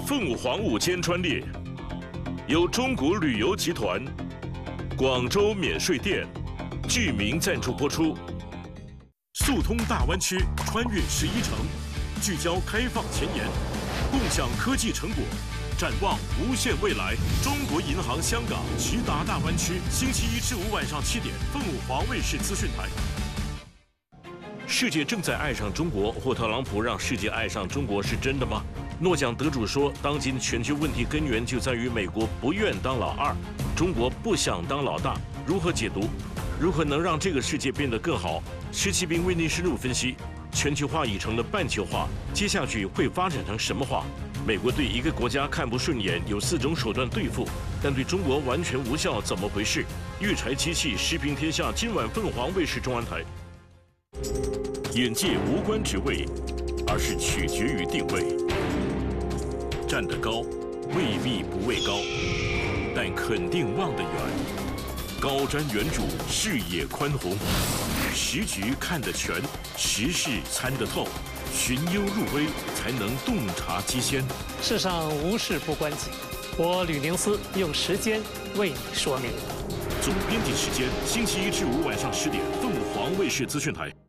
凤凰午间专列，由中国旅游集团、广州免税店、巨名赞助播出。速通大湾区，穿越11城，聚焦开放前沿，共享科技成果，展望无限未来。中国银行香港直达大湾区，星期1至5晚上7点，凤凰卫视资讯台。世界正在爱上中国，或特朗普让世界爱上中国是真的吗？诺奖得主说，当今全球问题根源就在于美国不愿当老二，中国不想当老大。如何解读？如何能让这个世界变得更好？施启斌为您深入分析。全球化已成了半球化，接下去会发展成什么化？美国对一个国家看不顺眼，有4种手段对付，但对中国完全无效，怎么回事？育才机器时评天下，今晚凤凰卫视中安台。眼界无关职位，而是取决于定位。站得高，未必不畏高，但肯定望得远。高瞻远瞩，视野宽宏，时局看得全，时事参得透，寻幽入微，才能洞察机先。 世上无事不关己，我吕宁思用时间为你说明。 总编辑时间：星期1至5晚上10点，凤凰卫视资讯台。